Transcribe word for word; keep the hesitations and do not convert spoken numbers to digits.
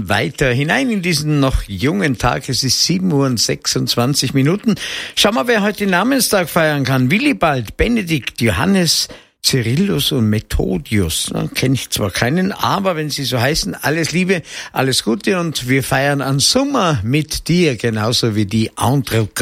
gehen weiter hinein in diesen noch jungen Tag. Es ist sieben Uhr und sechsundzwanzig Minuten. Schau mal, wer heute den Namenstag feiern kann. Willibald, Benedikt, Johannes, Cyrillus und Methodius. Ja, kenne ich zwar keinen, aber wenn sie so heißen, alles Liebe, alles Gute und wir feiern an Sommer mit dir, genauso wie die Eindrucker.